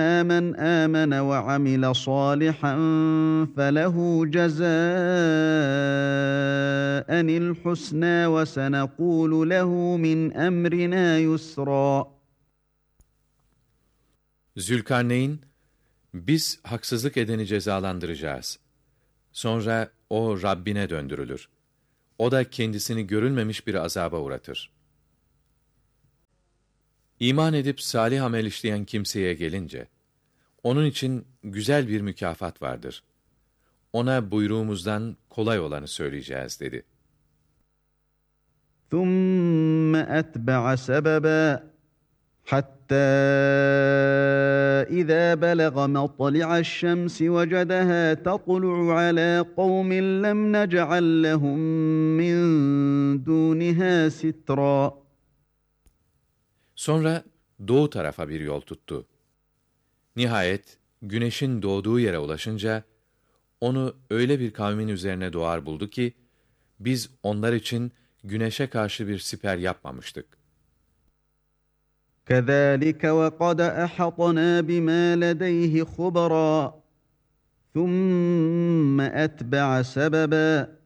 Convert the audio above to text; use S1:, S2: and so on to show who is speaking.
S1: مَنْ آمَنَ وَعَمِلَ صَالِحًا فَلَهُ جَزَاءً الْحُسْنَى وَسَنَقُولُ لَهُ مِنْ أَمْرِنَا يُسْرًا.
S2: Zülkarneyn, biz haksızlık edeni cezalandıracağız. Sonra o Rabbine döndürülür. O da kendisini görülmemiş bir azaba uğratır. İman edip salih amel işleyen kimseye gelince, onun için güzel bir mükafat vardır. Ona buyruğumuzdan kolay olanı söyleyeceğiz dedi.
S1: ثُمَّ أَتْبَعَ سَبَبًا حَتَّى إِذَا بَلَغَ مَطْلِعَ الشَّمْسِ وَجَدَهَا تَطْلُعُ عَلَى قَوْمٍ لَّمْ نَجْعَل لَّهُم مِّن دُونِهَا سِتْرًا.
S2: Sonra doğu tarafa bir yol tuttu. Nihayet güneşin doğduğu yere ulaşınca onu öyle bir kavmin üzerine doğar buldu ki biz onlar için güneşe karşı bir siper yapmamıştık.
S1: كَذَٰلِكَ وَقَدْ أَحَطْنَا بِمَا لَدَيْهِ خُبْرًا ثُمَّ أَتْبَعَ سَبَبًا